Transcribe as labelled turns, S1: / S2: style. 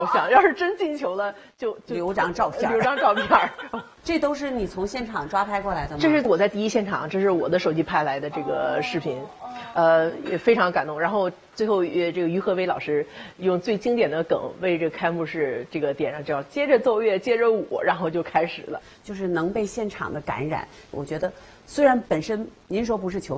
S1: 我想要是真进球了，就
S2: 留张照片，
S1: 留张照片。
S2: 这都是你从现场抓拍过来的吗？
S1: 这是我在第一现场，这是我的手机拍来的这个视频，也非常感动。然后最后这个于和伟老师用最经典的梗为这个开幕式这个点上，叫接着奏乐，接着舞，然后就开始了。
S2: 就是能被现场的感染，我觉得虽然本身您说不是球。